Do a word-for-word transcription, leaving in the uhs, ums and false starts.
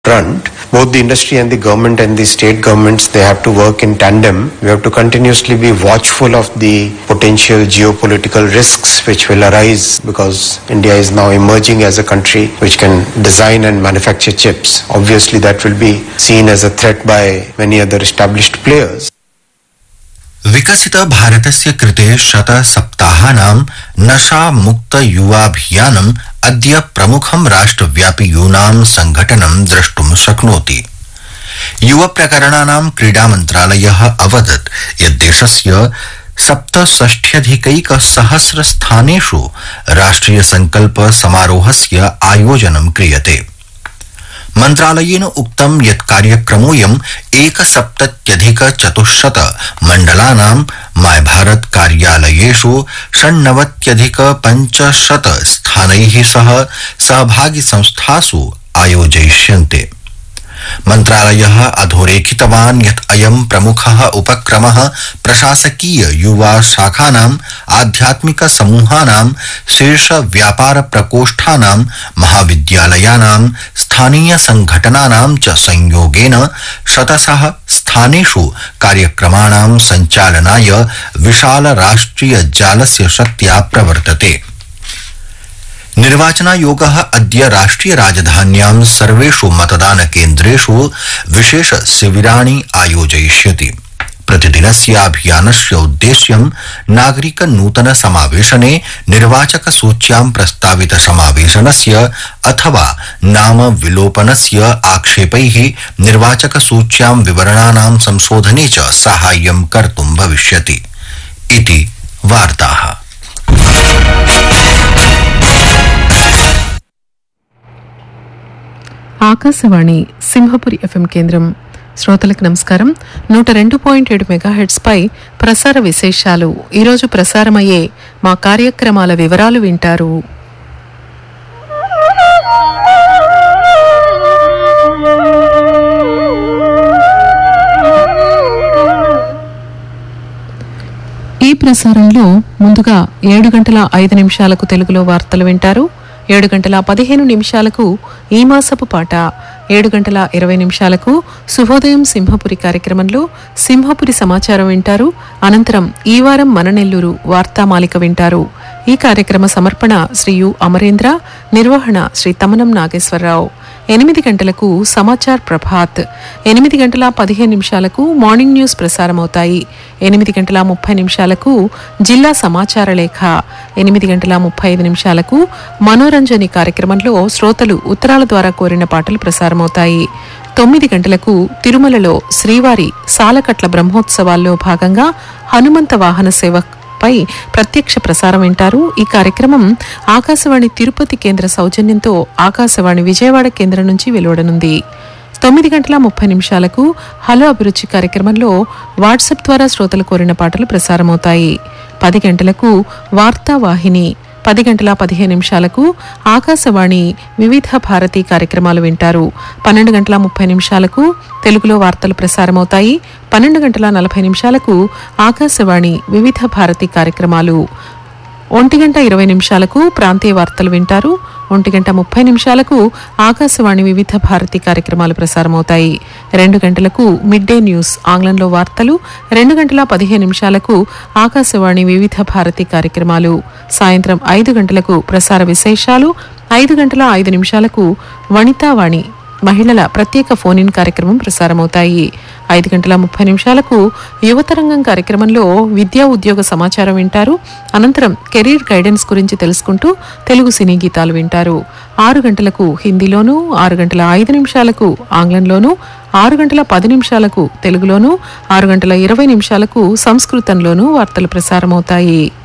front, both the industry and the government and the state governments, they have to work in tandem. We have to continuously be watchful of the potential geopolitical risks which will arise because India is now emerging as a country which can design and manufacture chips. Obviously, that will be seen as a threat by many other established players. विकसित भारतस्य कृते शत सप्ताहानां नशा मुक्त युवाभियानम् अद्य प्रमुखं राष्ट्रव्यापी यूनां संघटनं द्रष्टुं शक्नोति। युव प्रकरणानां क्रीडा मन्त्रालयः अवदत् यत् देशस्य सप्तषष्ट्यधिकैक सहस्र स्थानेषु राष्ट्रिय संकल्प समारोहस्य आयोजनं क्रियते। मन्त्रालयेन उक्तं यत् कार्यक्रमोऽयम् एकसप्तत्यधिक चतुश्शत मण्डलानां माय भारत कार्यालयेषु षण्णवत्यधिक पञ्चशत स्थानैः सह सहभागि संस्थासु आयोजयिष्यन्ते। मन्त्रालयः अधोरेखितवान् यत् अयं प्रमुखः उपक्रमः प्रशासकीय युवा शाखानाम् आध्यात्मिक समूहानां शीर्ष व्यापार प्रकोष्ठानां महाविद्यालयानां स्थानीय संघटनानां च संयोगेन शतशः स्थानेषु कार्यक्रमाणां सञ्चालनाय विशाल राष्ट्रिय जालस्य शक्त्या प्रवर्तते। निर्वाचनायोगः अद्य राष्ट्रिय राजधान्यां सर्वेषु मतदान केन्द्रेषु विशेष शिबिराणि आयोजयिष्यति। प्रतिदिनस्य अभियानस्य उद्देश्यं नागरिक नूतन समावेशने निर्वाचक सूच्यां प्रस्तावित समावेशनस्य अथवा नाम विलोपनस्य आक्षेपैः निर्वाचक सूच्यां विवरणानां संशोधने च साहाय्यं कर्तुं भविष्यति इति वार्ताः। ఆకాశవాణి సింహపురి ఎఫ్ఎం కేంద్రం శ్రోతలకు నమస్కారం. నూట రెండు పాయింట్ ఏడు మెగాహెట్స్ పై ప్రసార విశేషాలు. ఈరోజు ప్రసారమయ్యే మా కార్యక్రమాల వివరాలు వింటారు. ఈ ప్రసారంలో ముందుగా ఏడు గంటల ఐదు నిమిషాలకు తెలుగులో వార్తలు వింటారు. ఏడు గంటల పదిహేను నిమిషాలకు ఈ మాసపు పాట, ఏడు గంటల ఇరవై నిమిషాలకు శుభోదయం సింహపురి కార్యక్రమంలో సింహపురి సమాచారం వింటారు. అనంతరం ఈ వారం మన నెల్లూరు వార్తామాలిక వింటారు. ఈ కార్యక్రమ సమర్పణ శ్రీ యు అమరేంద్ర, నిర్వహణ శ్రీ తమనం నాగేశ్వరరావు. ఎనిమిది గంటలకు సమాచార్ ప్రభాత్, ఎనిమిది గంటల పదిహేను నిమిషాలకు మార్నింగ్ న్యూస్ ప్రసారమవుతాయి. ఎనిమిది గంటల ముప్పై నిమిషాలకు జిల్లా సమాచార లేఖ, ఎనిమిది గంటల ముప్పై ఐదు నిమిషాలకు మనోరంజని కార్యక్రమంలో శ్రోతలు ఉత్తరాల ద్వారా కోరిన పాటలు ప్రసారమవుతాయి. తొమ్మిది గంటలకు తిరుమలలో శ్రీవారి సాలకట్ల బ్రహ్మోత్సవాల్లో భాగంగా హనుమంత వాహన సేవ పై ప్రత్యక్ష ప్రసారం వింటారు. ఈ కార్యక్రమం ఆకాశవాణి తిరుపతి కేంద్ర సౌజన్యంతో ఆకాశవాణి విజయవాడ కేంద్రం నుంచి వెలువడనుంది. తొమ్మిది గంటల ముప్పై నిమిషాలకు హలో అభిరుచి కార్యక్రమంలో వాట్సాప్ ద్వారా శ్రోతలు కోరిన పాటలు ప్రసారమవుతాయి. పది గంటలకు వార్తావాహిని, పది గంటల పదిహేను నిమిషాలకు ఆకాశవాణి వివిధ భారతి కార్యక్రమాలు వింటారు. పన్నెండు గంటల ముప్పై నిమిషాలకు తెలుగులో వార్తలు ప్రసారమవుతాయి. పన్నెండు గంటల నలభై నిమిషాలకు ఆకాశవాణి వివిధ భారతి కార్యక్రమాలు. ఒంటి గంట ఇరవై నిమిషాలకు ప్రాంతీయ వార్తలు వింటారు. ఒంటి గంట ముప్పై నిమిషాలకు ఆకాశవాణి వివిధ భారతి కార్యక్రమాలు ప్రసారమవుతాయి. రెండు గంటలకు మిడ్ డే న్యూస్ ఆంగ్లంలో వార్తలు. రెండు గంటల పదిహేను నిమిషాలకు ఆకాశవాణి వివిధ భారతి కార్యక్రమాలు. సాయంత్రం ఐదు గంటలకు ప్రసార విశేషాలు. ఐదు గంటల ఐదు నిమిషాలకు వనితావాణి మహిళల ప్రత్యేక ఫోన్ ఇన్ కార్యక్రమం ప్రసారమవుతాయి. ఐదు గంటల ముప్పై నిమిషాలకు యువతరంగం కార్యక్రమంలో విద్యా ఉద్యోగ సమాచారం వింటారు. అనంతరం కెరీర్ గైడెన్స్ గురించి తెలుసుకుంటూ తెలుగు సినీ గీతాలు వింటారు. ఆరు గంటలకు హిందీలోను, ఆరు గంటల ఐదు నిమిషాలకు ఆంగ్లంలోను, ఆరు గంటల పది నిమిషాలకు తెలుగులోను, ఆరు గంటల ఇరవై నిమిషాలకు సంస్కృతంలోనూ వార్తలు ప్రసారమవుతాయి.